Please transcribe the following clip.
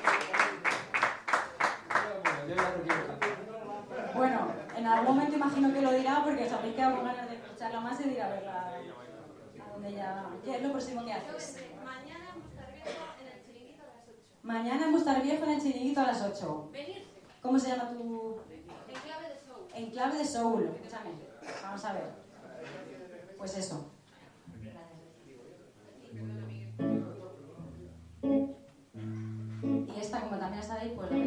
Bueno, en algún momento imagino que lo dirá porque os habéis quedado con ganas de escucharla más y de ir a verla a donde ella... ¿Qué es lo próximo que haces? Mañana en Bustarviejo en el Chiringuito a las 8. Mañana en Bustarviejo en el Chiringuito a las 8. Venirse. ¿Cómo se llama tu...? En clave de soul. En clave de soul. Escúchame. Vamos a ver. Pues eso. Y esta, como también sabéis, pues